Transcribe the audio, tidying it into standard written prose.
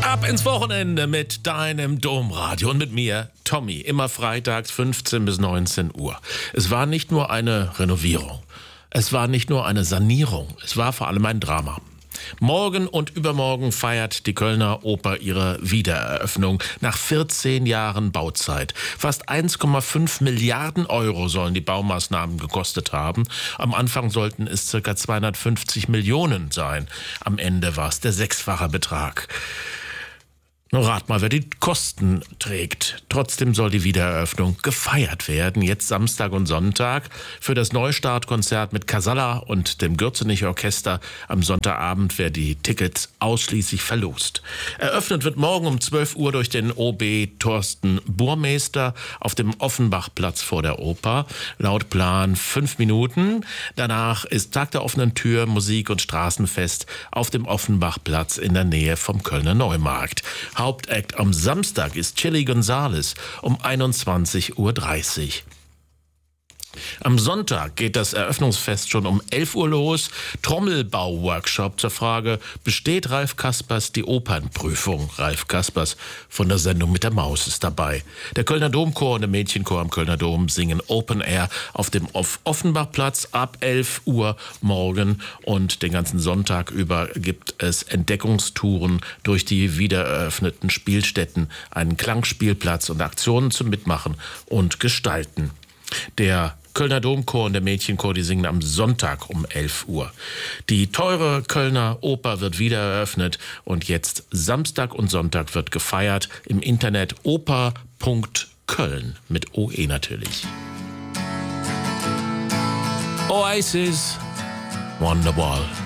Ab ins Wochenende mit deinem Domradio und mit mir, Tommy, immer freitags 15 bis 19 Uhr. Es war nicht nur eine Renovierung, es war nicht nur eine Sanierung, es war vor allem ein Drama. Morgen und übermorgen feiert die Kölner Oper ihre Wiedereröffnung nach 14 Jahren Bauzeit. Fast 1,5 Milliarden Euro sollen die Baumaßnahmen gekostet haben. Am Anfang sollten es ca. 250 Millionen sein. Am Ende war es der sechsfache Betrag. Nun rat mal, wer die Kosten trägt. Trotzdem soll die Wiedereröffnung gefeiert werden. Jetzt Samstag und Sonntag für das Neustartkonzert mit Casalla und dem Gürzenich-Orchester. Am Sonntagabend werden die Tickets ausschließlich verlost. Eröffnet wird morgen um 12 Uhr durch den OB Thorsten Burmeister auf dem Offenbachplatz vor der Oper. Laut Plan 5 Minuten. Danach ist Tag der offenen Tür, Musik- und Straßenfest auf dem Offenbachplatz in der Nähe vom Kölner Neumarkt. Hauptakt am Samstag ist Chili Gonzales um 21:30 Uhr. Am Sonntag geht das Eröffnungsfest schon um 11 Uhr los. Trommelbau-Workshop zur Frage, besteht Ralf Kaspers die Opernprüfung? Ralf Kaspers von der Sendung mit der Maus ist dabei. Der Kölner Domchor und der Mädchenchor am Kölner Dom singen Open Air auf dem Offenbachplatz ab 11 Uhr morgen. Und den ganzen Sonntag über gibt es Entdeckungstouren durch die wiedereröffneten Spielstätten, einen Klangspielplatz und Aktionen zum Mitmachen und Gestalten. Der Kölner Domchor und der Mädchenchor, die singen am Sonntag um 11 Uhr. Die teure Kölner Oper wird wieder eröffnet und jetzt Samstag und Sonntag wird gefeiert im Internet oper.köln mit OE natürlich. Oasis, Wonderwall.